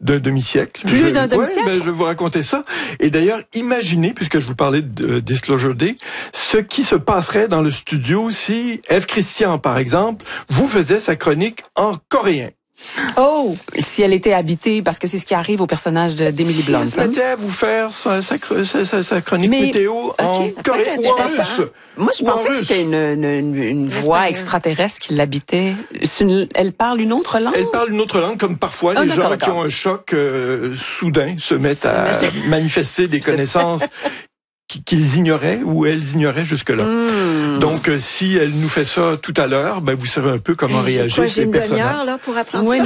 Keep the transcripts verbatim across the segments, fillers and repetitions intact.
d'un demi-siècle. Plus je, d'un demi-siècle? Ouais, ben, je vais vous raconter ça. Et d'ailleurs, imaginez, puisque je vous parlais de Disclosure Day, ce qui se passerait dans le studio si Ève Christian, par exemple, vous faisait sa chronique en coréen. Oh! Si elle était habitée, parce que c'est ce qui arrive au personnage d'Emily Blunt. Si elle se mettait à vous faire sa, sa, sa, sa chronique Mais, météo okay, en coréen ou en russe. Moi, je pensais que c'était une, une, une, une voix extraterrestre qui l'habitait. Une, elle parle une autre langue? Elle parle une autre langue, comme parfois oh, les gens qui ont un choc euh, soudain se mettent à manifester des connaissances qu'ils ignoraient ou elles ignoraient jusque-là. Mm. Donc, euh, si elle nous fait ça tout à l'heure, ben vous savez un peu comment hey, réagir ces personnages. J'ai une demi-heure là pour apprendre oui,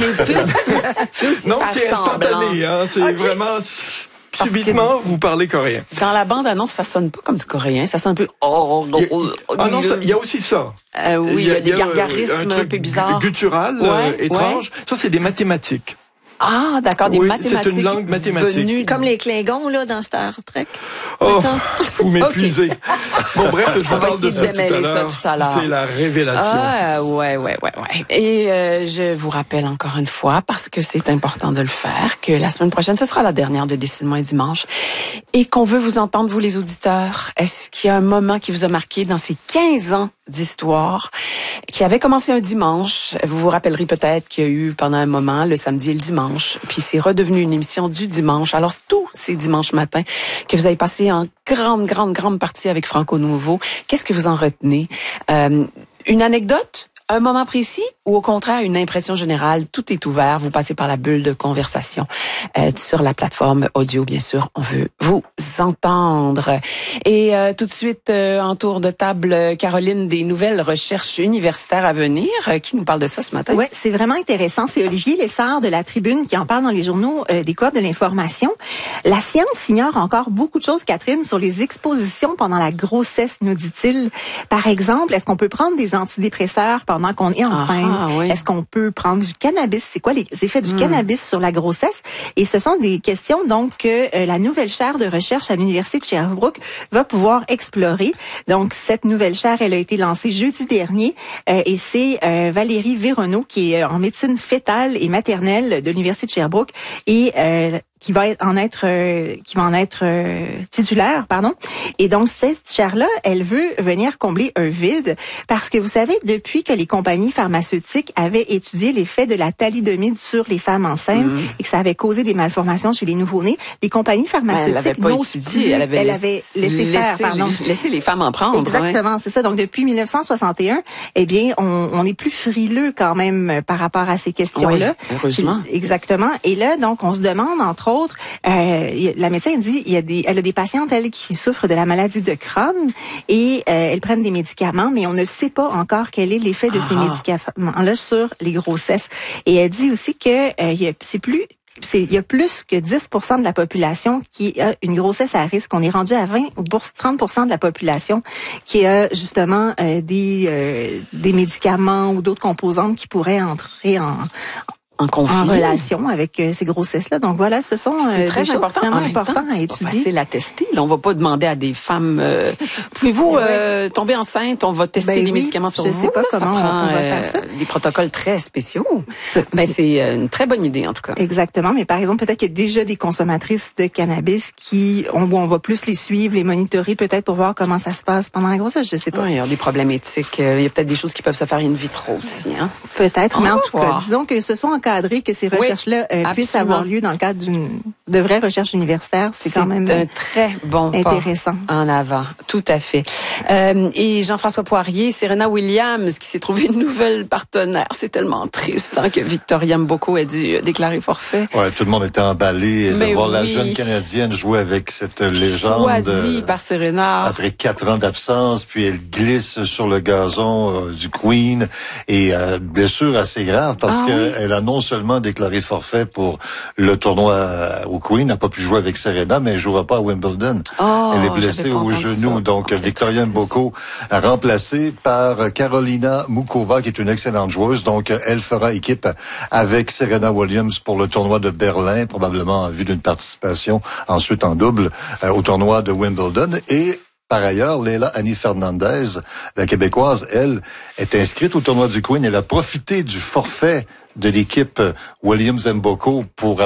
ça. Mais faut aussi non, c'est instantané. Hein, c'est okay. vraiment... Parce subitement, vous parlez coréen. Dans la bande-annonce, ça sonne pas comme du coréen. Ça sonne un peu... Oh, il y a, ah non, il y a aussi ça. Euh, oui, il y a, il y a des gargarismes un, un peu bizarres. Guttural, ouais, euh, étrange. Ouais. Ça, c'est des mathématiques. Ah, d'accord, des oui, mathématiques. C'est une langue mathématique. Venues... Comme les Klingons, là, dans Star Trek. Oh, vous m'épuisez. Okay. Bon, bref, je vous parle de ça tout, ça tout à l'heure. C'est la révélation. Ah, ouais, ouais, ouais, ouais. Et euh, je vous rappelle encore une fois, parce que c'est important de le faire, que la semaine prochaine, ce sera la dernière de Décidément un dimanche, et qu'on veut vous entendre, vous les auditeurs. Est-ce qu'il y a un moment qui vous a marqué dans ces quinze ans d'histoire, qui avait commencé un dimanche? Vous vous rappellerez peut-être qu'il y a eu pendant un moment le samedi et le dimanche, puis c'est redevenu une émission du dimanche. Alors, c'est tous ces dimanches matins que vous avez passé en grande, grande, grande partie avec Franco Nouveau. Qu'est-ce que vous en retenez? Euh, une anecdote? Un moment précis ou au contraire une impression générale? Tout est ouvert. Vous passez par la bulle de conversation euh, sur la plateforme audio, bien sûr. On veut vous entendre. Et euh, tout de suite, euh, en tour de table, Caroline, des nouvelles recherches universitaires à venir. Euh, qui nous parle de ça ce matin? Oui, c'est vraiment intéressant. C'est Olivier Lessard de La Tribune qui en parle dans les journaux euh, des coop de l'information. La science ignore encore beaucoup de choses, Catherine, sur les expositions pendant la grossesse, nous dit-il. Par exemple, est-ce qu'on peut prendre des antidépresseurs pendant pendant qu'on est enceinte? Ah, oui. Est-ce qu'on peut prendre du cannabis? C'est quoi les effets du mmh. cannabis sur la grossesse? Et ce sont des questions donc que euh, la nouvelle chaire de recherche à l'Université de Sherbrooke va pouvoir explorer. Donc, cette nouvelle chaire, elle a été lancée jeudi dernier euh, et c'est euh, Valérie Véronneau qui est en médecine fétale et maternelle de l'Université de Sherbrooke et euh, qui va en être euh, qui va en être euh, titulaire, pardon. Et donc cette chaire-là, elle veut venir combler un vide parce que vous savez, depuis que les compagnies pharmaceutiques avaient étudié l'effet de la thalidomide sur les femmes enceintes mmh. et que ça avait causé des malformations chez les nouveau-nés, les compagnies pharmaceutiques elle avait pas étudié, plus, elle avait, elle avait laissé, laissé faire, pardon. Les, laissé les femmes en prendre. Exactement, ouais. c'est ça. Donc depuis mille neuf cent soixante et un, eh bien, on, on est plus frileux quand même par rapport à ces questions-là. Oui, heureusement. Exactement. Et là, donc, on se demande entre autres, euh, la médecin dit, il y a des, elle a des patientes elle qui souffrent de la maladie de Crohn et euh, elles prennent des médicaments, mais on ne sait pas encore quel est l'effet de ah. ces médicaments-là sur les grossesses. Et elle dit aussi que euh, c'est plus C'est, il y a plus que dix pour cent de la population qui a une grossesse à risque. On est rendu à vingt ou trente pour cent de la population qui a justement euh, des, euh, des médicaments ou d'autres composantes qui pourraient entrer en En, conflit. en relation avec euh, ces grossesses-là. Donc voilà, ce sont euh, c'est très des important. choses vraiment en importantes temps, à c'est étudier. C'est la tester. Là, on va pas demander à des femmes euh, pouvez-vous euh, tomber enceinte, on va tester ben les oui, médicaments sur je vous. sais pas là, comment ça prend, on va faire ça. Euh, des protocoles très spéciaux. Ben c'est une très bonne idée en tout cas. Exactement, mais par exemple, peut-être qu'il y a déjà des consommatrices de cannabis qui on, on va plus les suivre, les monitorer peut-être pour voir comment ça se passe pendant la grossesse, je sais pas. Ouais, il y a des problèmes éthiques, il y a peut-être des choses qui peuvent se faire in vitro aussi hein. Peut-être, on mais en tout voir. cas, disons que ce soit encadré, que ces recherches-là oui, euh, puissent avoir lieu dans le cadre d'une de vraies recherches universitaires, c'est, c'est quand même un très bon intéressant. Pas en avant, tout à fait. Euh, et Jean-François Poirier, Serena Williams qui s'est trouvé une nouvelle partenaire, c'est tellement triste hein, que Victoria Mboko a dû déclarer forfait. Ouais, tout le monde était emballé Mais de voir oui. la jeune Canadienne jouer avec cette légende. Choisie par Serena. Après quatre ans d'absence, puis elle glisse sur le gazon euh, du Queen et euh, blessure assez grave parce ah, qu'elle oui. a non seulement déclaré forfait pour le tournoi au Queen, n'a pas pu jouer avec Serena, mais elle jouera pas à Wimbledon. Oh, elle est blessée au genou, ça. donc oh, Victoria Mboko remplacée par Carolina Mukova, qui est une excellente joueuse. Donc elle fera équipe avec Serena Williams pour le tournoi de Berlin, probablement en vue d'une participation ensuite en double euh, au tournoi de Wimbledon. Et par ailleurs, Leila Annie Fernandez, la Québécoise, elle, est inscrite au tournoi du Queen. Elle a profité du forfait de l'équipe Williams Mboko pour